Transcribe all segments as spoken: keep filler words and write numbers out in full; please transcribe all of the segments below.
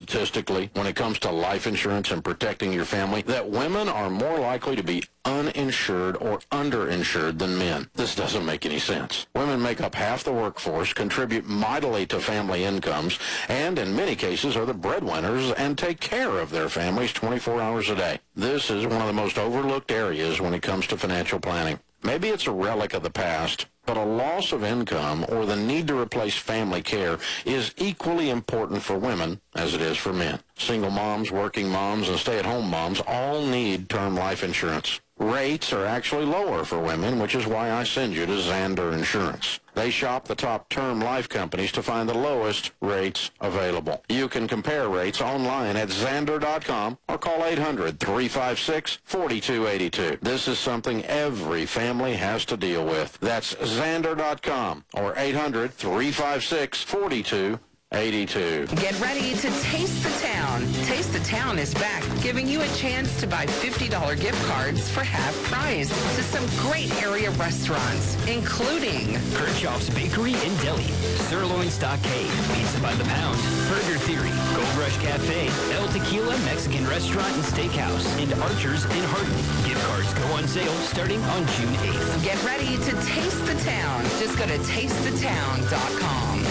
statistically, when it comes to life insurance and protecting your family, that women are more likely to be uninsured or underinsured than men. This doesn't make any sense. Women make up half the workforce, contribute mightily to family incomes, and in many cases are the breadwinners and take care of their families twenty-four hours a day. This is one of the most overlooked areas when it comes to financial planning. Maybe it's a relic of the past, but a loss of income or the need to replace family care is equally important for women as it is for men. Single moms, working moms, and stay-at-home moms all need term life insurance. Rates are actually lower for women, which is why I send you to Zander Insurance. They shop the top term life companies to find the lowest rates available. You can compare rates online at Zander dot com or call eight hundred, three five six, four two eight two. This is something every family has to deal with. That's Zander dot com or eight hundred, three five six, four two eighty-two. Get ready to taste the town. Taste the Town is back, giving you a chance to buy fifty dollars gift cards for half price to some great area restaurants, including Kirchhoff's Bakery and Deli, Sirloin Stockade, Pizza by the Pound, Burger Theory, Gold Rush Cafe, El Tequila Mexican Restaurant and Steakhouse, and Archer's in Hardin. Gift cards go on sale starting on June eighth. Get ready to taste the town. Just go to taste the town dot com.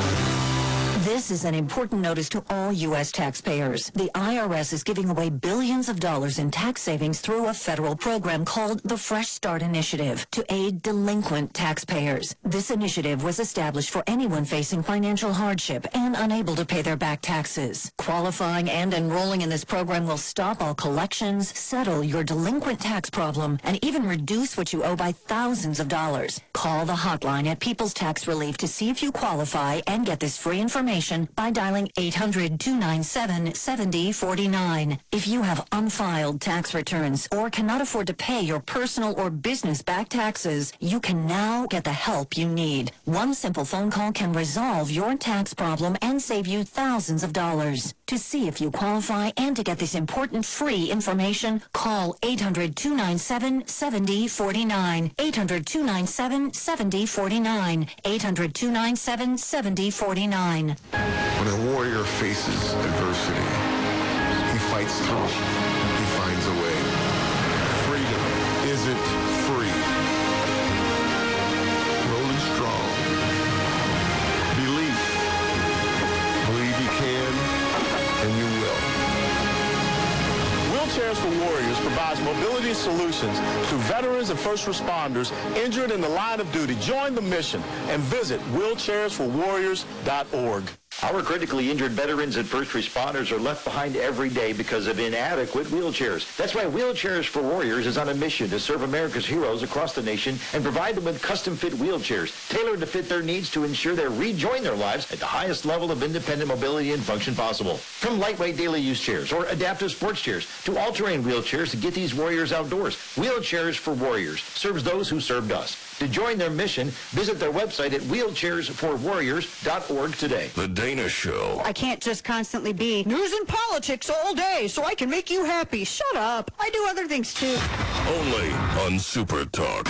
This is an important notice to all U S taxpayers. The I R S is giving away billions of dollars in tax savings through a federal program called the Fresh Start Initiative to aid delinquent taxpayers. This initiative was established for anyone facing financial hardship and unable to pay their back taxes. Qualifying and enrolling in this program will stop all collections, settle your delinquent tax problem, and even reduce what you owe by thousands of dollars. Call the hotline at People's Tax Relief to see if you qualify and get this free information by dialing eight hundred, two nine seven, seven zero four nine. If you have unfiled tax returns or cannot afford to pay your personal or business back taxes, you can now get the help you need. One simple phone call can resolve your tax problem and save you thousands of dollars. To see if you qualify and to get this important free information, call eight hundred, two nine seven, seven zero four nine. eight hundred, two nine seven, seven zero four nine. eight hundred, two nine seven, seven zero four nine. When a warrior faces adversity, he fights through. He finds a way. Freedom isn't free. Rolling strong. Belief. Believe you can, and you will. Wheelchairs for Warriors provides mobility solutions to veterans and first responders injured in the line of duty. Join the mission and visit wheelchairs for warriors dot org. Our critically injured veterans and first responders are left behind every day because of inadequate wheelchairs. That's why Wheelchairs for Warriors is on a mission to serve America's heroes across the nation and provide them with custom-fit wheelchairs tailored to fit their needs to ensure they rejoin their lives at the highest level of independent mobility and function possible. From lightweight daily use chairs or adaptive sports chairs to all-terrain wheelchairs to get these warriors outdoors, Wheelchairs for Warriors serves those who served us. To join their mission, visit their website at wheelchairs for warriors dot org today. The Dana Show. I can't just constantly be news and politics all day so I can make you happy. Shut up. I do other things too. Only on Super Talk.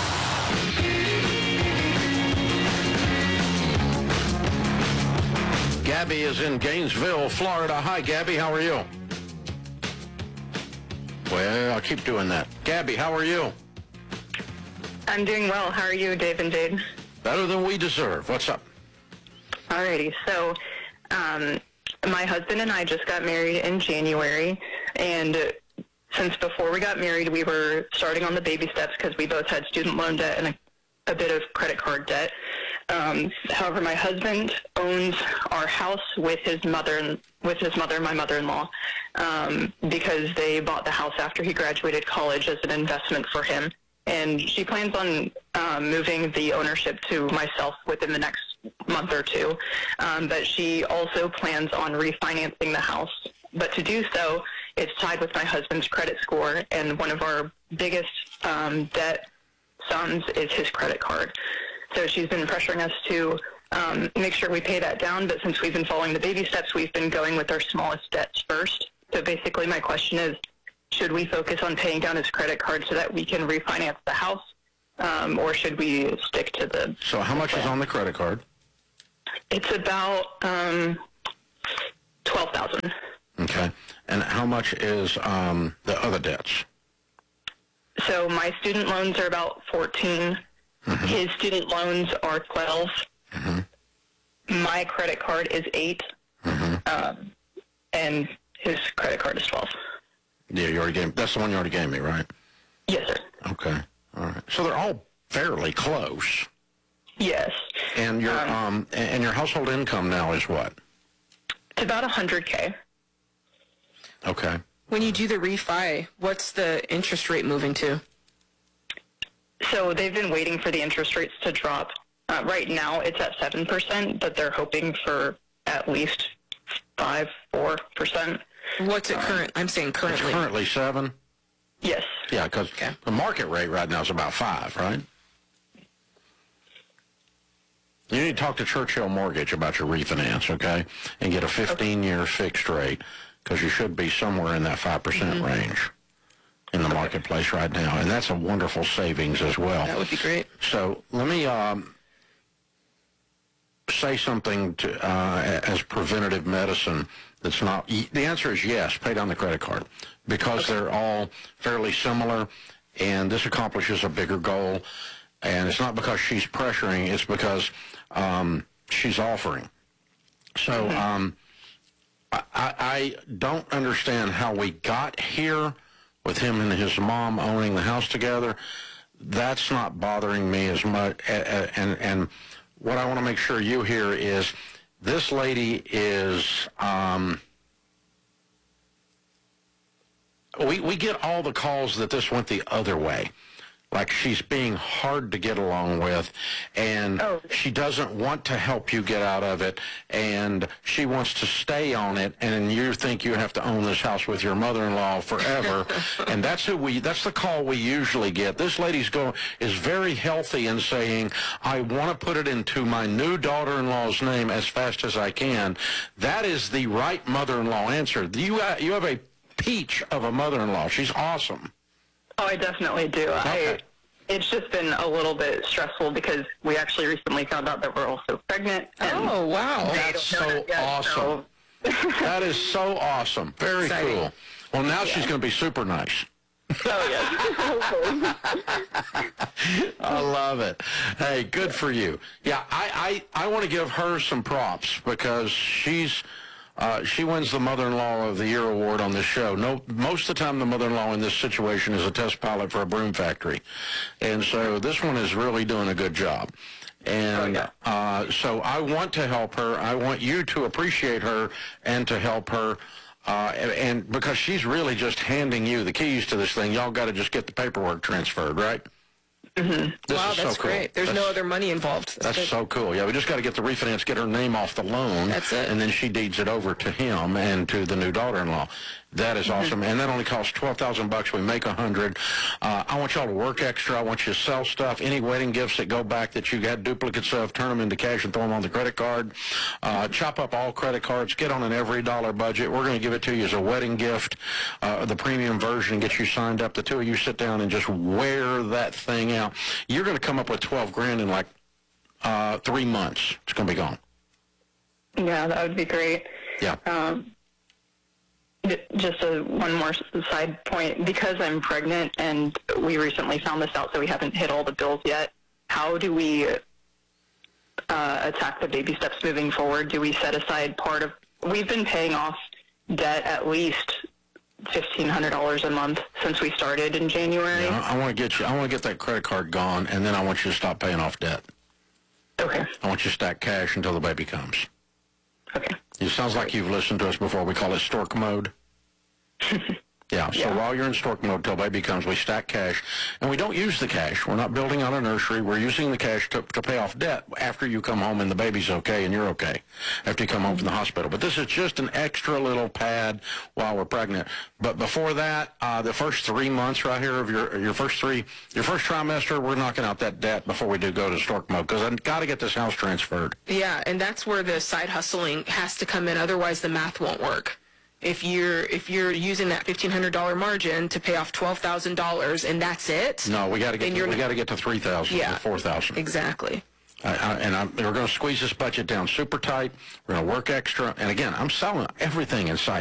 Gabby is in Gainesville, Florida. Hi, Gabby. How are you? Well, I'll keep doing that. Gabby, how are you? I'm doing well. How are you, Dave and Jade? Better than we deserve. What's up? Alrighty. So, um, my husband and I just got married in January, and since before we got married, we were starting on the baby steps because we both had student loan debt and a, a bit of credit card debt. Um, however, my husband owns our house with his mother and with his mother and my mother-in-law um, because they bought the house after he graduated college as an investment for him. And she plans on um, moving the ownership to myself within the next month or two. Um, but she also plans on refinancing the house. But to do so, it's tied with my husband's credit score, and one of our biggest um, debt sums is his credit card. So she's been pressuring us to um, make sure we pay that down, but since we've been following the baby steps, we've been going with our smallest debts first. So basically my question is, should we focus on paying down his credit card so that we can refinance the house, um, or should we stick to the... So how much is on the credit card? It's about um, twelve thousand dollars. Okay. And how much is um, the other debts? So my student loans are about fourteen. Mm-hmm. His student loans are twelve. Mm-hmm. My credit card is eight. Mm-hmm. Um, and his credit card is twelve. Yeah, you already gave. That's the one you already gave me, right? Yes, sir. Okay. All right. So they're all fairly close. Yes. And your um, um and your household income now is what? It's about one hundred K. Okay. When you do the refi, what's the interest rate moving to? So they've been waiting for the interest rates to drop. Uh, right now it's at seven percent, but they're hoping for at least five, four percent. What's it current? I'm saying currently. It's currently seven? Yes. Yeah, because okay. the market rate right now is about five, right? You need to talk to Churchill Mortgage about your refinance, okay? And get a fifteen-year fixed rate, because you should be somewhere in that five percent mm-hmm. range in the okay. marketplace right now. And that's a wonderful savings as well. That would be great. So let me um, say something to, uh, as preventative medicine that's not... The answer is yes, pay down the credit card, because okay. they're all fairly similar, and this accomplishes a bigger goal. And it's not because she's pressuring, it's because um, she's offering. So um, I, I don't understand how we got here with him and his mom owning the house together. That's not bothering me as much. And, and what I want to make sure you hear is this lady is... Um, we, we get all the calls that this went the other way. Like she's being hard to get along with, and oh. she doesn't want to help you get out of it, and she wants to stay on it, and you think you have to own this house with your mother-in-law forever. And that's who we, that's the call we usually get. This lady's going, is very healthy in saying, I want to put it into my new daughter-in-law's name as fast as I can. That is the right mother-in-law answer. You, uh, you have a peach of a mother-in-law. She's awesome. Oh, I definitely do. Okay. I, it's just been a little bit stressful because we actually recently found out that we're also pregnant. Oh, wow. That's so yet, awesome. So. That is so awesome. Very Exciting. Cool. Well, now yeah. she's going to be super nice. Oh, yeah. I love it. Hey, good for you. Yeah, I, I, I want to give her some props because she's... Uh, she wins the Mother-in-Law of the Year award on this show. No, most of the time the mother-in-law in this situation is a test pilot for a broom factory. And so this one is really doing a good job. And oh, yeah. uh, so I want to help her. I want you to appreciate her and to help her. Uh, and, and because she's really just handing you the keys to this thing. Y'all got to just get the paperwork transferred, right? Mm-hmm. This wow, is that's so cool. great. There's that's, no other money involved. That's, that's so cool. Yeah, we just got to get the refinance, get her name off the loan. That's it. And then she deeds it over to him and to the new daughter-in-law. That is mm-hmm. awesome. And that only costs twelve thousand bucks. We make a hundred. Uh, I want y'all to work extra. I want you to sell stuff. Any wedding gifts that go back that you got duplicates of, turn them into cash and throw them on the credit card. Uh, chop up all credit cards. Get on an every dollar budget. We're going to give it to you as a wedding gift, uh, the premium version, get you signed up. The two of you sit down and just wear that thing out. You're going to come up with twelve grand in like uh, three months. It's going to be gone. Yeah, that would be great. Yeah. Um, Just a, one more side point. Because I'm pregnant and we recently found this out, so we haven't hit all the bills yet, how do we uh, attack the baby steps moving forward? Do we set aside part of... We've been paying off debt at least fifteen hundred dollars a month since we started in January. Yeah, I want to get you. I want to get that credit card gone, and then I want you to stop paying off debt. Okay. I want you to stack cash until the baby comes. Okay. It sounds like you've listened to us before. We call it stork mode. Yeah, so yeah. while you're in stork mode till baby comes, we stack cash, and we don't use the cash. We're not building on a nursery. We're using the cash to, to pay off debt after you come home and the baby's okay and you're okay, after you come home from the hospital. But this is just an extra little pad while we're pregnant. But before that, uh, the first three months right here of your your first three, your first trimester, we're knocking out that debt before we do go to stork mode, because I've got to get this house transferred. Yeah, and that's where the side hustling has to come in. Otherwise, the math won't work. If you're if you're using that fifteen hundred dollar margin to pay off twelve thousand dollars and that's it, no, we got to get to, we got to get to three thousand, yeah, four thousand. Exactly. I, I, and I'm, we're going to squeeze this budget down super tight. We're going to work extra. And again, I'm selling everything in sight.